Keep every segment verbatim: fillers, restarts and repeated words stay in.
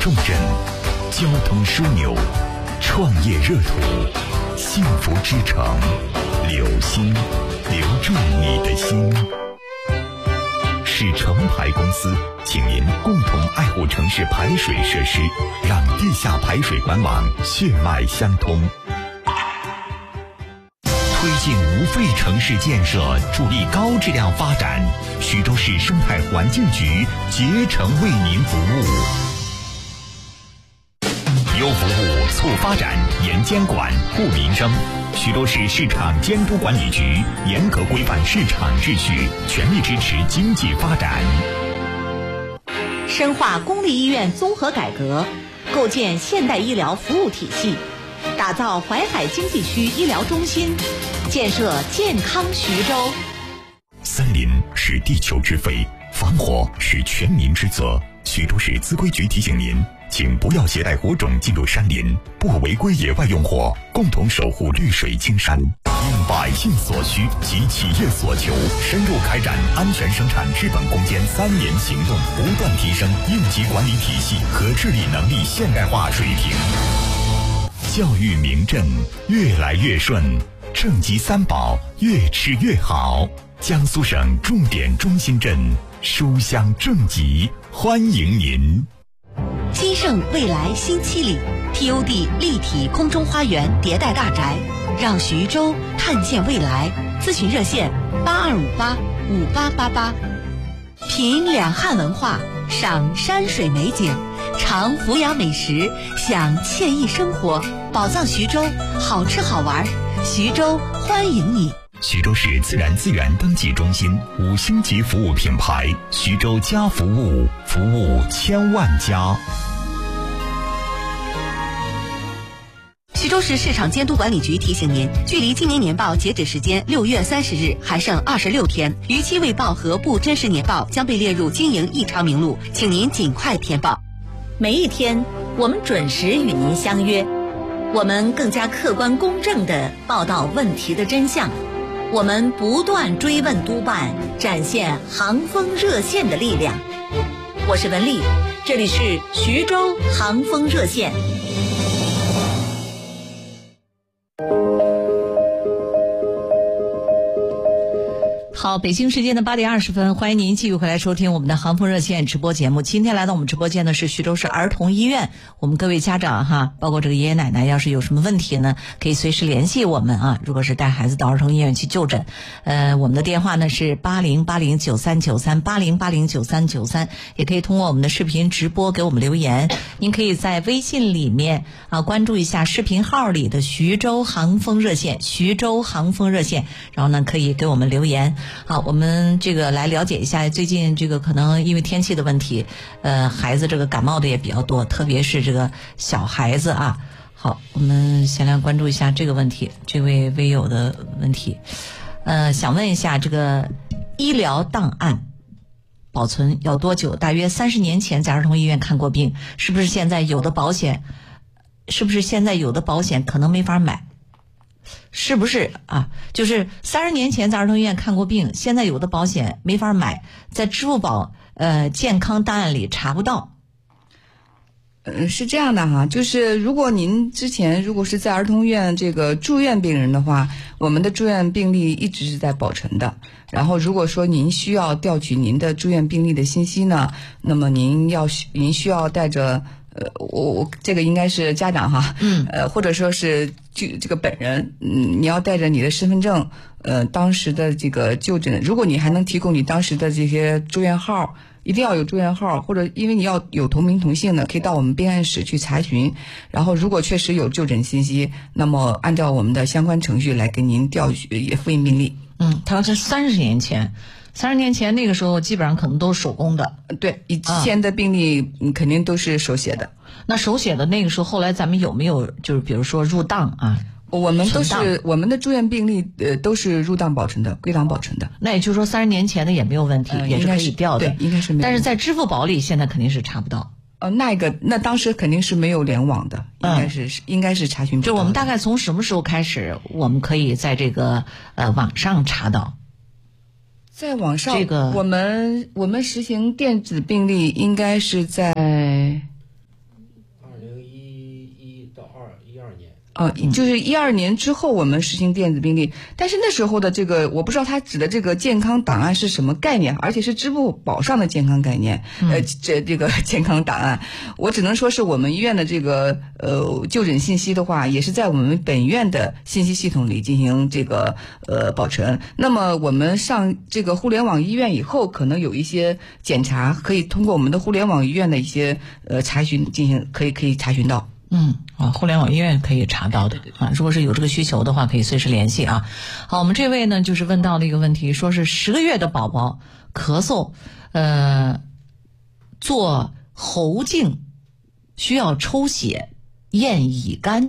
重镇，交通枢纽，创业热土，幸福之城，留心，留住你的心。是城排公司请您共同爱护城市排水设施，让地下排水管网血脉相通。推进无废城市建设，助力高质量发展。徐州市生态环境局竭诚为您服务。优服务，促发展，严监管，护民生。徐州市市场监督管理局严格规范市场秩序，全力支持经济发展。 深化公立医院综合改革，构建现代医疗服务体系，打造淮海经济区医疗中心，建设健康徐州。 森林是地球之肺，防火是全民之责。徐州市自规局提醒您，请不要携带火种进入山林，不违规野外用火，共同守护绿水青山。应百姓所需及企业所求，深入开展安全生产治本攻坚三年行动，不断提升应急管理体系和治理能力现代化水平。教育名镇越来越顺，正极三宝越吃越好。江苏省重点中心镇书香正极，欢迎您。 金盛未来新七里 T O D 立体空中花园迭代大宅，让徐州看见未来。咨询热线八二五八五八八八。品两汉文化，赏山水美景，尝阜阳美食，享惬意生活。宝藏徐州，好吃好玩，徐州欢迎你。 徐州市自然资源登记中心五星级服务品牌，徐州家服务，服务千万家。 徐州市市场监督管理局提醒您，距离今年年报截止时间六月三十日还剩二十六天，逾期未报和不真实年报将被列入经营异常名录，请您尽快填报。每一天，我们准时与您相约，我们更加客观公正地报道问题的真相，我们不断追问督办，展现航风热线的力量。我是文丽，这里是徐州航风热线。好，北京时间的八点二十分，欢迎您继续回来收听我们的航风热线直播节目。今天来到我们直播间的是徐州市儿童医院，我们各位家长哈，包括这个爷爷奶奶，要是有什么问题呢，可以随时联系我们啊。如果是带孩子到儿童医院去就诊，呃，我们的电话呢是八零八零九三九三八零八零九三九三，也可以通过我们的视频直播给我们留言。您可以在微信里面啊关注一下视频号里的徐州航风热线，徐州航风热线，然后呢可以给我们留言。好，我们这个来了解一下最近这个可能因为天气的问题，呃，孩子这个感冒的也比较多，特别是这个小孩子啊。好，我们先来关注一下这个问题，这位微友的问题，呃，想问一下这个医疗档案保存要多久？大约三十年前在儿童医院看过病，是不是现在有的保险，是不是现在有的保险可能没法买？是不是啊？就是三十年前在儿童医院看过病，现在有的保险没法买，在支付宝呃健康档案里查不到。 嗯，是这样的哈，就是如果您之前如果是在儿童医院这个住院病人的话，我们的住院病历一直是在保存的。然后如果说您需要调取您的住院病历的信息呢，那么您要您需要带着呃，我我这个应该是家长哈，嗯，呃，或者说是就这个本人，嗯，你要带着你的身份证，呃，当时的这个就诊，如果你还能提供你当时的这些住院号，一定要有住院号，或者因为你要有同名同姓的，可以到我们病案室去查询。然后如果确实有就诊信息，那么按照我们的相关程序来给您调取复印病历。 嗯，他是三十年前。三十年前那个时候基本上可能都是手工的， 对，以前的病历肯定都是手写的。 那手写的那个时候，后来咱们有没有就是比如说入档啊？ 我们都是我们的住院病历呃都是入档保存的，归档保存的。 那也就是说三十年前的也没有问题，呃、也是可以调的， 对，应该是没有。 但是在支付宝里现在肯定是查不到。 呃，那个那当时肯定是没有联网的，应该是、嗯、应该是查询不到的。 就我们大概从什么时候开始，我们可以在这个呃网上查到？ 在网上， 这个我们我们实行电子病历应该是在呃，就是一二年之后我们实行电子病历，但是那时候的这个我不知道他指的这个健康档案是什么概念，而且是支付宝上的健康概念，呃，这这个健康档案，我只能说是我们医院的这个呃就诊信息的话，也是在我们本院的信息系统里进行这个呃保存。那么我们上这个互联网医院以后，可能有一些检查可以通过我们的互联网医院的一些呃查询进行，可以可以查询到。 嗯啊，互联网医院可以查到的啊。如果是有这个需求的话，可以随时联系啊。好，我们这位呢就是问到了一个问题，说是十个月的宝宝咳嗽，呃，做喉镜需要抽血验乙肝，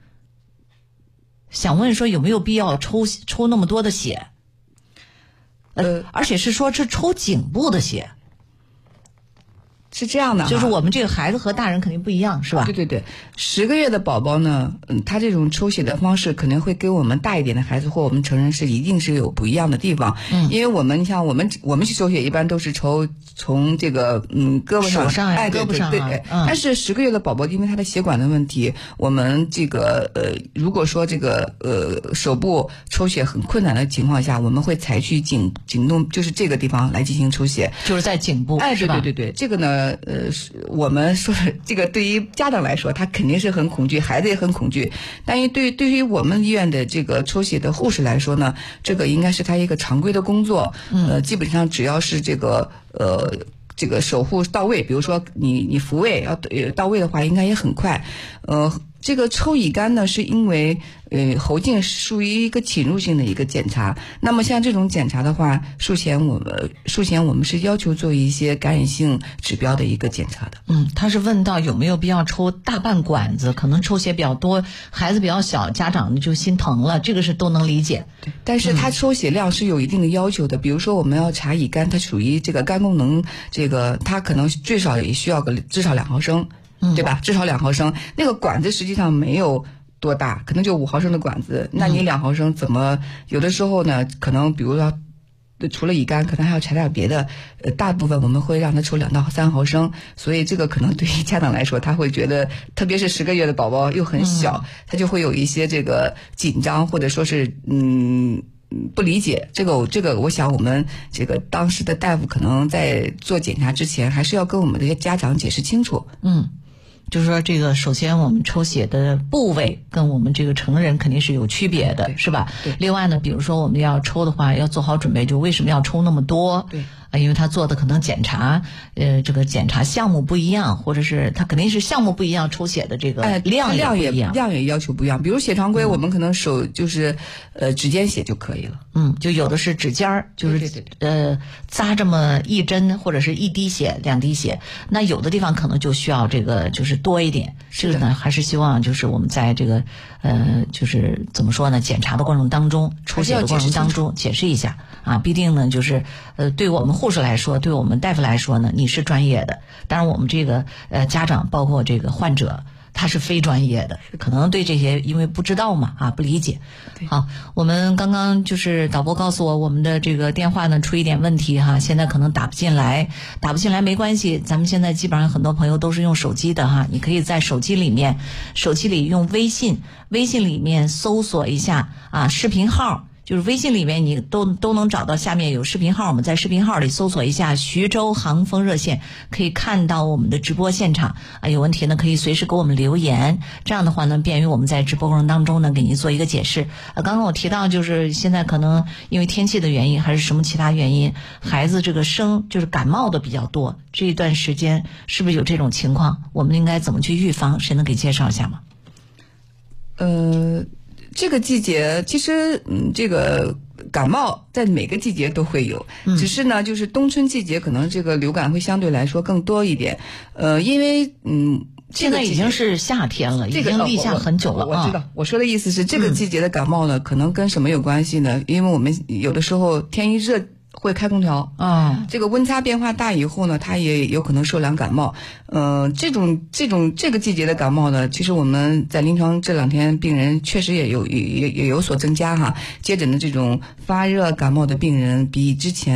想问说有没有必要抽抽那么多的血？呃，而且是说是抽颈部的血。 是这样的， 就是我们这个孩子和大人肯定不一样，是吧？ 对对对，十个月的宝宝呢，嗯，他这种抽血的方式肯定会跟我们大一点的孩子或我们成人是一定是有不一样的地方。嗯，因为我们像我们我们去抽血一般都是抽从这个嗯胳膊上、 手上呀、 哎、 胳膊上啊。 对对对嗯、但是十个月的宝宝因为他的血管的问题，我们这个呃如果说这个呃手部抽血很困难的情况下，我们会采取颈颈动，就是这个地方来进行抽血， 就是在颈部。 哎， 对对对对对，这个呢。呃，我们说这个对于家长来说，他肯定是很恐惧，孩子也很恐惧。但是对对于我们医院的这个抽血的护士来说呢，这个应该是他一个常规的工作。呃，基本上只要是这个呃这个守护到位，比如说你你复位要到位的话，应该也很快。呃。这个抽乙肝呢，是因为呃喉镜属于一个侵入性的一个检查。那么像这种检查的话，术前我们术前我们是要求做一些感染性指标的一个检查的。 嗯，他是问到有没有必要抽大半管子，可能抽血比较多，孩子比较小，家长就心疼了，这个是都能理解。 对，但是他抽血量是有一定的要求的，嗯、比如说我们要查乙肝，它属于这个肝功能，这个它可能最少也需要个至少两毫升。对吧？至少两毫升，那个管子实际上没有多大，可能就五毫升的管子，那你两毫升怎么？有的时候呢，可能比如说除了乙肝，可能还要查点别的。呃，大部分我们会让他抽两到三毫升，所以这个可能对于家长来说，他会觉得，特别是十个月的宝宝又很小，他就会有一些这个紧张，或者说是嗯。不理解这个，这个我想我们这个当时的大夫可能在做检查之前，还是要跟我们这些家长解释清楚。 嗯，就是说这个首先我们抽血的部位跟我们这个成人肯定是有区别的，是吧？ 对。 另外呢，比如说我们要抽的话，要做好准备，就为什么要抽那么多？ 对。 啊，因为他做的可能检查，呃，这个检查项目不一样，或者是他肯定是项目不一样，抽血的这个量也不一样， 哎、量也要求不一样。比如血常规，我们可能手就是，呃，指尖血就可以了。 嗯，就有的是指尖儿，就是对对对呃扎这么一针或者是一滴血、两滴血，那有的地方可能就需要这个就是多一点。这个呢，还是希望就是我们在这个呃就是怎么说呢，检查的过程当中、抽血的过程当中解释一下啊，必定呢就是呃对我们护士来说，对我们大夫来说呢，你是专业的，当然我们这个呃家长包括这个患者。他是非专业的，可能对这些因为不知道嘛啊不理解。好，我们刚刚就是导播告诉我，我们的这个电话呢出一点问题哈，现在可能打不进来，打不进来没关系，咱们现在基本上很多朋友都是用手机的哈，你可以在手机里面，手机里用微信，微信里面搜索一下啊视频号。就是微信里面你都都能找到，下面有视频号，我们在视频号里搜索一下徐州航风热线，可以看到我们的直播现场啊。有问题呢可以随时给我们留言，这样的话呢便于我们在直播过程当中呢给您做一个解释。啊，刚刚我提到就是现在可能因为天气的原因还是什么其他原因，孩子这个生就是感冒的比较多，这一段时间是不是有这种情况？我们应该怎么去预防？谁能给介绍一下吗？ 呃。这个季节其实嗯，这个感冒在每个季节都会有，嗯、只是呢，就是冬春季节可能这个流感会相对来说更多一点。呃，因为嗯， 现在已经是夏天了，这个、已经立夏很久了。 我, 我, 我知道、嗯，我说的意思是这个季节的感冒呢，嗯、可能跟什么有关系呢？因为我们有的时候天一热。会开空调啊、 嗯，这个温差变化大以后呢，它也有可能受凉感冒。嗯、呃，这种这种这个季节的感冒呢，其实我们在临床这两天病人确实也有也也有所增加哈。接诊的这种发热感冒的病人比之前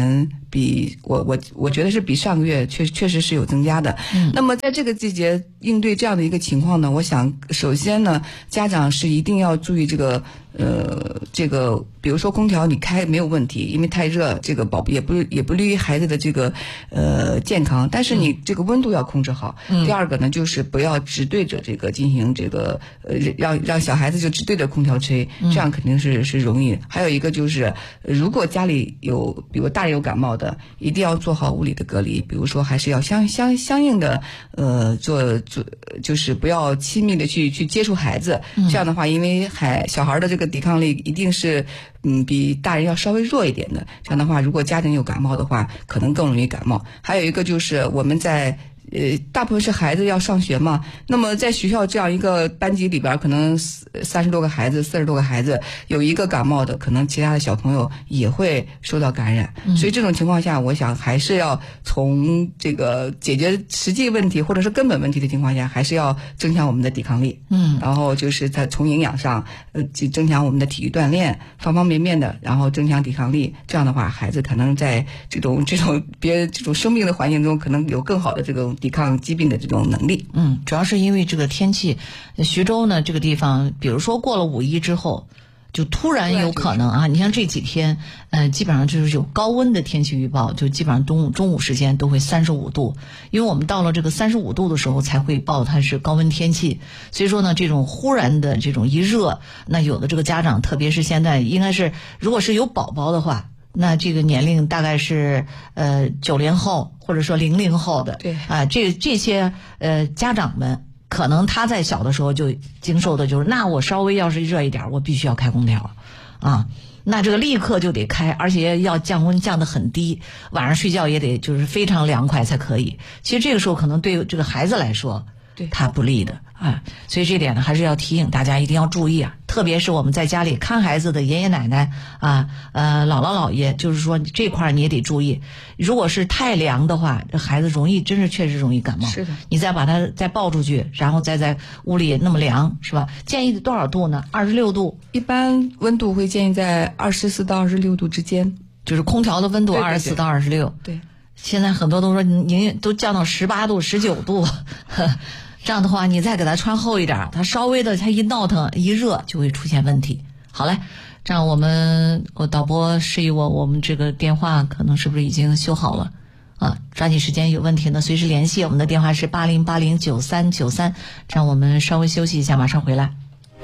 比我我我觉得是比上个月确确实是有增加的。嗯，那么在这个季节应对这样的一个情况呢，我想首先呢，家长是一定要注意这个呃这个，比如说空调你开没有问题，因为太热，这个宝也不也不利于孩子的这个呃健康，但是你这个温度要控制好。嗯，第二个呢，就是不要直对着这个进行这个呃让让小孩子就直对着空调吹，这样肯定是是容易。还有一个就是，如果家里有比如大人有感冒的，一定要做好物理的隔离，比如说还是要相相相应的呃做做，就是不要亲密的去去接触孩子。这样的话，因为孩小孩的这个抵抗力一定是嗯比大人要稍微弱一点的。这样的话，如果家庭有感冒的话，可能更容易感冒。还有一个就是我们在。呃，大部分是孩子要上学嘛，那么在学校这样一个班级里边，可能三十多个孩子、四十多个孩子，有一个感冒的，可能其他的小朋友也会受到感染。嗯、所以这种情况下，我想还是要从这个解决实际问题或者是根本问题的情况下，还是要增强我们的抵抗力。嗯，然后就是在从营养上，呃，增强我们的体育锻炼，方方面面的，然后增强抵抗力。这样的话，孩子可能在这种这种别这种生病的环境中，可能有更好的这种抵抗疾病的这种能力。 嗯，主要是因为这个天气，徐州呢这个地方，比如说过了五一之后，就突然有可能啊，你像这几天，呃，基本上就是有高温的天气预报，就基本上中午中午时间都会三十五度，因为我们到了这个三十五度的时候才会报它是高温天气，所以说呢，这种忽然的这种一热，那有的这个家长，特别是现在应该是，如果是有宝宝的话。那这个年龄大概是呃九零后或者说零零后的， 对啊、呃，这这些呃家长们，可能他在小的时候就经受的就是，那我稍微要是热一点，我必须要开空调啊，那这个立刻就得开，而且要降温降得很低，晚上睡觉也得就是非常凉快才可以。其实这个时候可能对这个孩子来说，对他不利的啊，所以这点呢还是要提醒大家一定要注意啊，特别是我们在家里看孩子的爷爷奶奶啊，呃姥姥姥爷，就是说这块你也得注意，如果是太凉的话，这孩子容易真是确实容易感冒。 是的， 你再把他再抱出去，然后再在屋里那么凉，是吧？建议多少度呢？二十六度， 一般温度会建议在二十四到二十六度之间， 就是空调的温度二十四到二十六。 对， 现在很多都说您都降到十八度、十九度。这样的话，你再给他穿厚一点，他稍微的他一闹腾一热就会出现问题。好嘞，这样我们我导播示意我，我们这个电话可能是不是已经修好了啊？抓紧时间，有问题呢随时联系，我们的电话是八零八零九三九三。这样我们稍微休息一下，马上回来。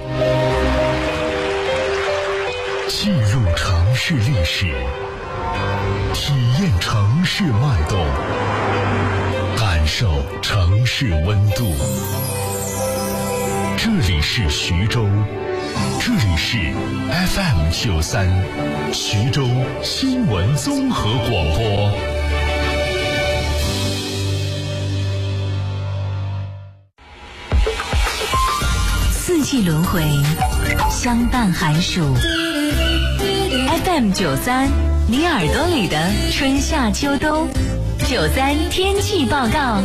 进入城市历史，体验城市脉动，感受城市温度。这里是徐州，这里是 F M 九三，徐州新闻综合广播。 四季轮回，相伴寒暑。F M 九三，你耳朵里的春夏秋冬。九三天气报告，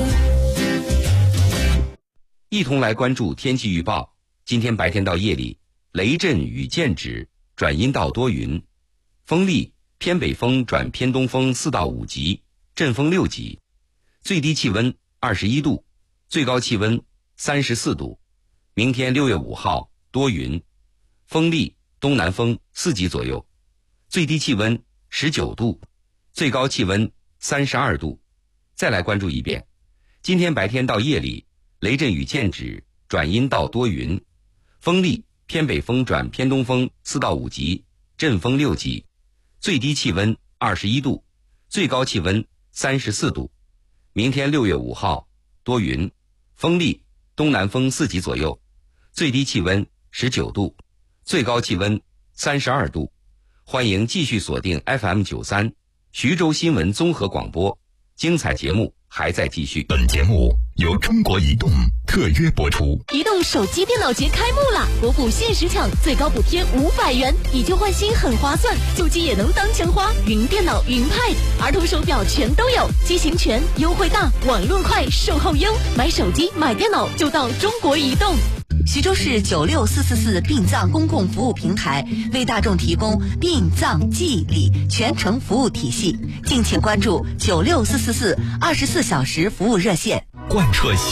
一同来关注天气预报。今天白天到夜里，雷阵雨见止，转阴到多云，风力偏北风转偏东风四到五级，阵风六级，最低气温二十一度，最高气温三十四度。明天六月五号多云，风力东南风四级左右，最低气温十九度，最高气温三十二度。再来关注一遍，今天白天到夜里，雷阵雨见止，转阴到多云，风力偏北风转偏东风四到五级，阵风六级，最低气温二十一度，最高气温三十四度。明天六月五号多云，风力东南风四级左右，最低气温十九度，最高气温三十二度。欢迎继续锁定 F M 九三徐州新闻综合广播，精彩节目还在继续。 本节目由中国移动特约播出。 移动手机电脑节开幕啦！国补限时抢，最高补贴五百元，以旧换新很划算，旧机也能当钱花。云电脑、云 Pad、儿童手表全都有，机型全，优惠大，网络快，售后优。买手机、买电脑就到中国移动。 徐州市九六四四四殡葬公共服务平台为大众提供殡葬祭礼全程服务体系，敬请关注九六四四四二十四小时服务热线。 贯彻